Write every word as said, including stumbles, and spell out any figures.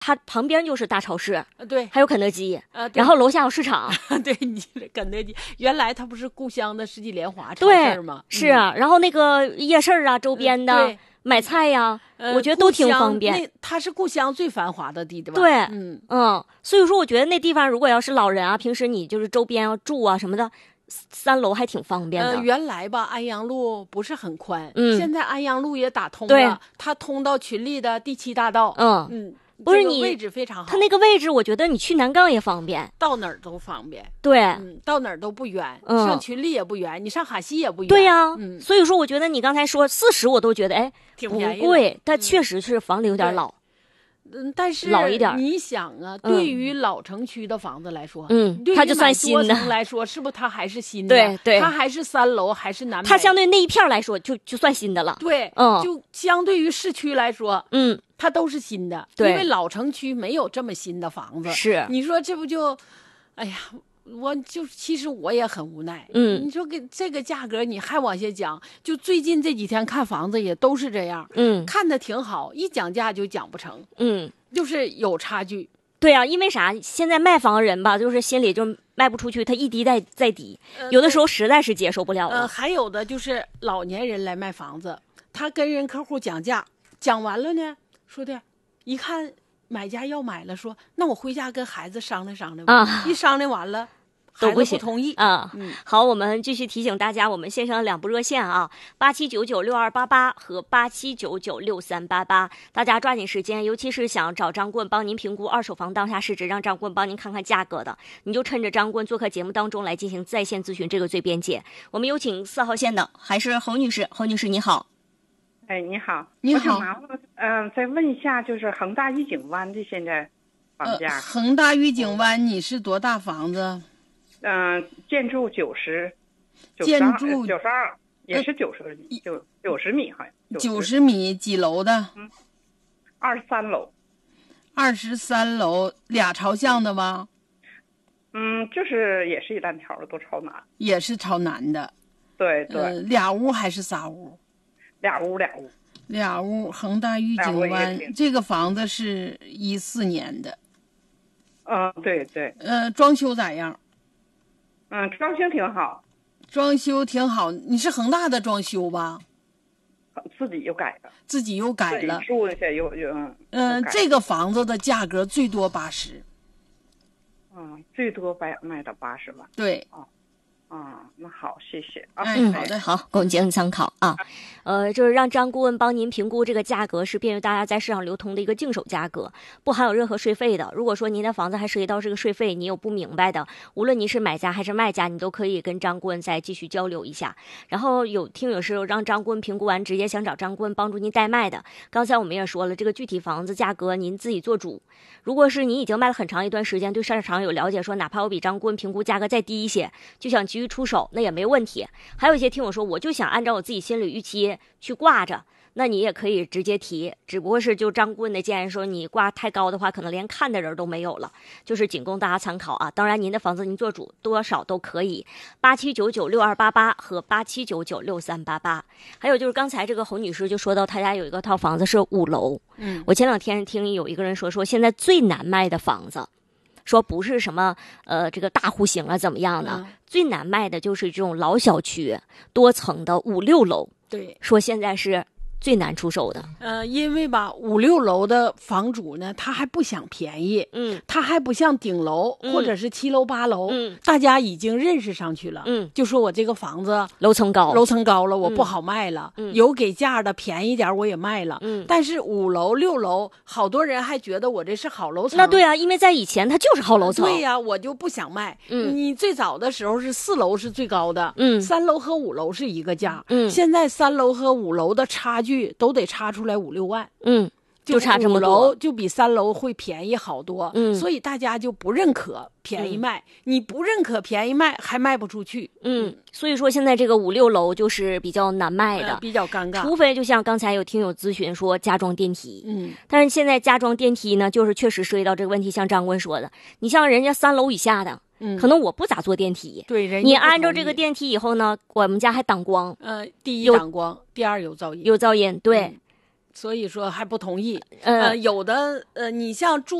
它旁边就是大超市， 呃，对， 还有肯德基， 呃， 然后楼下有市场。 对，你肯德基原来它不是故乡的世纪莲华超市吗？ 是啊、嗯，然后那个夜市啊，周边的、 呃、 买菜呀、 呃， 我觉得都挺方便。 那它是故乡最繁华的地方。 对， 嗯嗯，所以说我觉得那地方如果要是老人啊，平时你就是周边要住啊什么的。三楼还挺方便的。 呃，原来吧，安阳路不是很宽， 嗯， 现在安阳路也打通了， 它通到群力的第七大道。 嗯嗯， 不是你、 这个、位置非常好， 它那个位置，我觉得你去南岗也方便， 到哪儿都方便。 对， 嗯，到哪儿都不远， 嗯、 上群力也不远，你上哈西也不远。 对呀、啊， 嗯， 所以说我觉得你刚才说四十，我都觉得哎挺便宜， 不贵，但确实是房子有点老。 嗯，但是老一点， 你想啊，对于老城区的房子来说， 嗯，它就算新的。 对于买多层来说，是不是它还是新的？ 对对， 它还是三楼，还是南北？ 它相对那一片来说，就就算新的了。 对， 嗯， 就相对于市区来说， 嗯， 它都是新的。 对， 因为老城区没有这么新的房子。 是， 你说这不就，哎呀。我就其实我也很无奈， 嗯， 你说给这个价格你还往下讲，就最近这几天看房子也都是这样， 嗯， 看的挺好，一讲价就讲不成， 嗯， 就是有差距。 对啊，因为啥？现在卖房人吧，就是心里就卖不出去，他一低再再低，有的时候实在是接受不了了。 呃，还有的就是老年人来卖房子，他跟人客户讲价，讲完了呢，说的，一看买家要买了，说那我回家跟孩子商量商量吧。 啊， 一商量完了。 都不行， 不同意啊、 嗯。 好，我们继续提醒大家，我们线上两部热线啊，八七九九六二八八和八七九九六三八八，大家抓紧时间，尤其是想找张棍帮您评估二手房当下市值，让张棍帮您看看价格的，你就趁着张棍做客节目当中来进行在线咨询，这个最便捷。我们有请四号线的，还是侯女士，侯女士你好。 哎，你好， 你好， 我想麻烦，嗯、呃，再问一下，就是恒大御景湾的现在房价？ 呃、恒大御景湾你是多大房子？ 嗯、呃，建筑九十， 建筑九十二，也是九十米，九九十米好像。 九十米几楼的？ 嗯，二十三楼。 二十三楼，俩朝向的吗？ 嗯，就是也是一单条的，都朝南。 也是朝南的。 对对、 呃。俩屋还是仨屋？ 俩屋俩屋。 俩屋，恒大御景湾这个房子是一四年的。 嗯，对对。 呃，装修咋样？ 嗯，装修挺好， 装修挺好。你是恒大的装修吧？ 自己又改了， 自己又改了， 住那些又又嗯、呃，这个房子的价格最多八十， 嗯，最多卖卖到八十万。 对， 哦，啊，那好，谢谢啊。 嗯，好的，好，供节目参考啊。呃，就是让张顾问帮您评估这个价格是便于大家在市场流通的一个净手价格，不含有任何税费的。如果说您的房子还涉及到这个税费，你有不明白的，无论您是买家还是卖家，你都可以跟张顾问再继续交流一下。然后有听友是让张顾问评估完，直接想找张顾问帮助您代卖的。刚才我们也说了，这个具体房子价格您自己做主。如果是你已经卖了很长一段时间，对市场有了解，说哪怕我比张顾问评估价格再低一些，就想急于出手，那也没问题。还有一些听友说，我就想按照我自己心理预期去挂着，那你也可以直接提，只不过是就张顾问的建议说，你挂太高的话，可能连看的人都没有了，就是仅供大家参考啊。当然，您的房子您做主，多少都可以。八七九九六二八八和八七九九六三八八。还有就是刚才这个侯女士就说到，她家有一个套房子是五楼， 嗯， 我前两天听有一个人说，说现在最难卖的房子。说不是什么呃这个大户型啊怎么样的、嗯、最难卖的就是这种老小区多层的五六楼， 对， 说现在是最难出手的。 呃，因为吧，五六楼的房主呢，他还不想便宜， 嗯， 他还不像顶楼、 嗯、 或者是七楼八楼， 嗯， 大家已经认识上去了， 嗯， 就说我这个房子楼层高， 楼层高了，我不好卖了， 嗯， 有给价的便宜点我也卖了， 嗯， 但是五楼六楼，好多人还觉得我这是好楼层。 那对啊，因为在以前它就是好楼层。 对呀、啊，我就不想卖。 嗯， 你最早的时候是四楼是最高的， 嗯， 三楼和五楼是一个价， 嗯， 现在三楼和五楼的差距都得差出来五六万， 嗯，就差这么多， 五楼就比三楼会便宜好多， 嗯， 所以大家就不认可便宜卖，嗯、你不认可便宜卖还卖不出去， 嗯，所以说现在这个五六楼就是比较难卖的， 呃、比较尴尬， 除非就像刚才有听友咨询说加装电梯， 嗯， 但是现在加装电梯呢，就是确实涉及到这个问题，像张棍说的，你像人家三楼以下的。 嗯， 可能我不咋坐电梯， 对，人你按照这个电梯以后呢，我们家还挡光， 呃，第一挡光，第二有噪音， 有噪音，对。 嗯所以说还不同意。 嗯呃，有的呃，你像住